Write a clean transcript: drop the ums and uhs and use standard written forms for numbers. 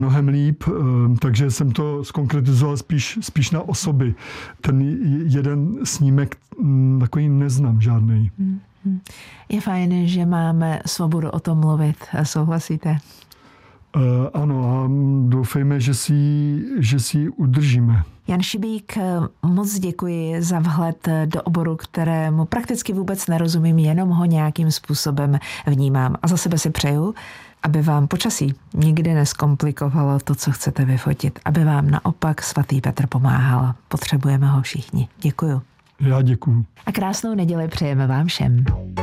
mnohem líp, takže jsem to zkonkretizoval spíš na osoby. Ten jeden snímek takový neznám žádnej. Je fajn, že máme svobodu o tom mluvit. Souhlasíte? Ano, a doufejme, že si ji udržíme. Jan Šibík, moc děkuji za vhled do oboru, kterému prakticky vůbec nerozumím, jenom ho nějakým způsobem vnímám. A za sebe si přeju, aby vám počasí nikdy neskomplikovalo to, co chcete vyfotit. Aby vám naopak svatý Petr pomáhal. Potřebujeme ho všichni. Děkuju. Já děkuju. A krásnou neděli přejeme vám všem.